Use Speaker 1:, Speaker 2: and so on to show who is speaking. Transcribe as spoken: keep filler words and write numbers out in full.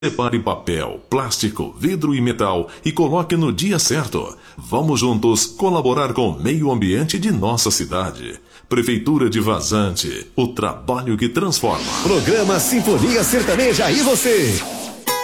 Speaker 1: Separe papel, plástico, vidro e metal e coloque no dia certo. Vamos juntos colaborar com o meio ambiente de nossa cidade. Prefeitura de Vazante, o trabalho que transforma.
Speaker 2: Programa Sinfonia Sertaneja, e você?